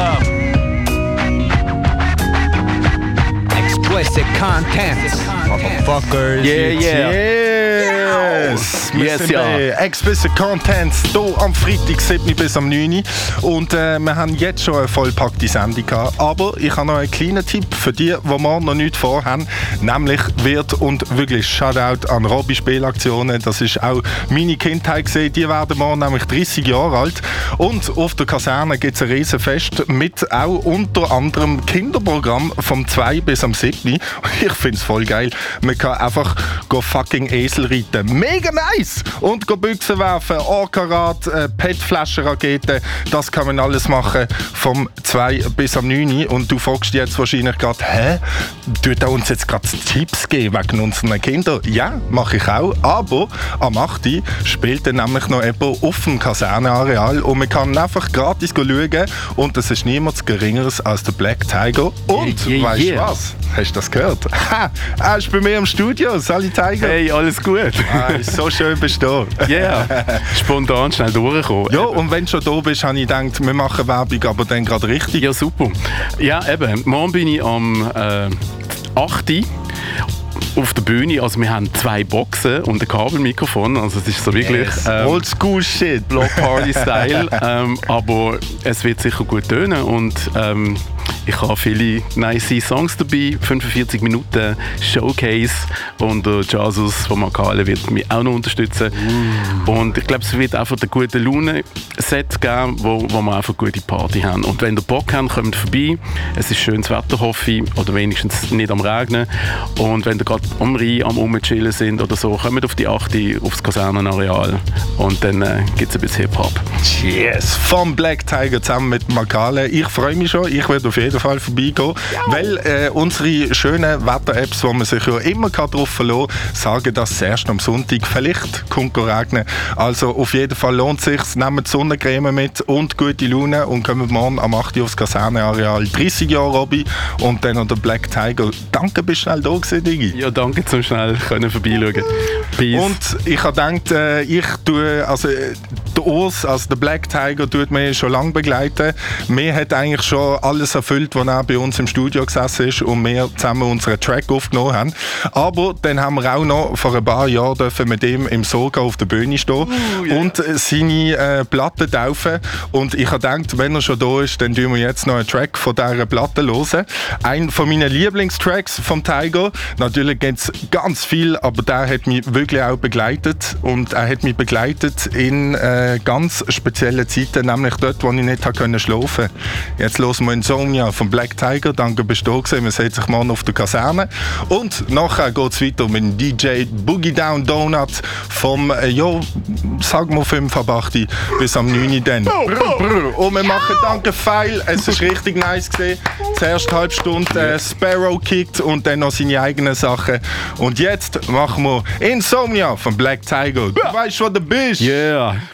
up. Explicit content. Motherfuckers. Yes! Wir sind bei Explicit Content hier am Freitag 7 bis am 9. Und wir haben jetzt schon eine vollpackte Sendung gehabt. Aber ich habe noch einen kleinen Tipp für die morgen noch nichts vorhaben. Nämlich wird, und wirklich Shoutout an Robby Spielaktionen, das ist auch meine Kindheit gesehen, die werden morgen nämlich 30 Jahre alt. Und auf der Kaserne gibt es ein Riesenfest mit auch unter anderem Kinderprogramm vom 2 bis am 7. Ich finde es voll geil. Man kann einfach fucking Esel reiten. Mega nice! Und Büchsen werfen, Orkarat, PET-Flaschen-Raketen, das kann man alles machen vom 2 bis am 9. Und du fragst jetzt wahrscheinlich gerade, tut er uns jetzt gerade Tipps geben wegen unseren Kindern? Ja, mache ich auch. Aber am 8. spielt dann nämlich noch jemand auf dem Kasernenareal und man kann einfach gratis schauen und es ist niemand Geringeres als der Black Tiger. Und weißt du was? Hast du das gehört? Er ist bei mir im Studio. Sali Tiger. Hey, alles gut. So schön bist du da. Ja, spontan schnell durchkommen. Ja, und wenn du schon da bist, habe ich gedacht, wir machen Werbung, aber dann gerade richtig. Ja, super. Ja, eben. Morgen bin ich am 8. auf der Bühne. Also wir haben 2 Boxen und ein Kabelmikrofon. Also es ist so wirklich Oldschool-Shit. Block-Party-Style. Aber es wird sicher gut tönen und ich habe viele nice Songs dabei, 45 Minuten Showcase und der Jesus von Makale wird mich auch noch unterstützen. Und ich glaube, es wird einfach eine gute Laune-Set geben, wo wir einfach eine gute Party haben. Und wenn ihr Bock habt, kommt vorbei. Es ist schönes Wetter, hoffe ich, oder wenigstens nicht am Regnen. Und wenn ihr gerade am Rhein am Rumchillen sind oder so, kommt auf die 8. aufs Kasernenareal und dann gibt es ein bisschen Hip-Hop. Yes, vom Black Tiger zusammen mit Makale. Ich freue mich schon, ich werde auf jeden Fall vorbeigehen, weil unsere schönen Wetter-Apps, wo man sich ja immer drauf verlassen kann, sagen, dass es erst am Sonntag vielleicht kommt regnen. Also auf jeden Fall lohnt es sich, nehmt Sonnencreme mit und gute Laune und kommt morgen am 8. aufs Kasernenareal. 30 Jahre Robby und dann noch der Black Tiger. Danke, bist du schnell da gewesen, Digi. Ja, danke, zum schnell vorbeischauen. Peace. Und ich habe gedacht, ich tue, also der Urs, also der Black Tiger, tut mich schon lange begleiten. Mir hat eigentlich schon alles erfüllt, was er bei uns im Studio gesessen ist und wir zusammen unseren Track aufgenommen haben. Aber dann haben wir auch noch vor ein paar Jahren dürfen mit ihm im Soga auf der Bühne stehen und seine Platte taufen. Und ich habe gedacht, wenn er schon da ist, dann tun wir jetzt noch einen Track von dieser Platte hören. Ein von meinen Lieblingstracks vom Tiger. Natürlich gibt es ganz viel, aber der hat mich wirklich auch begleitet. Und er hat mich begleitet in ganz speziellen Zeiten, nämlich dort, wo ich nicht schlafen konnte. Jetzt hören wir Insomnia von Black Tiger. Danke, bist du da gewesen. Wir sehen sich morgen auf der Kaserne. Und nachher geht es weiter mit dem DJ Boogie Down Donut vom, sagen wir 5 ab 8 bis am 9 dann. Und wir machen Danke Feil. Es ist richtig nice gewesen. Zuerst halbe Stunde Sparrow kickt und dann noch seine eigenen Sachen. Und jetzt machen wir Insomnia von Black Tiger. Du weißt, wo du bist. Yeah.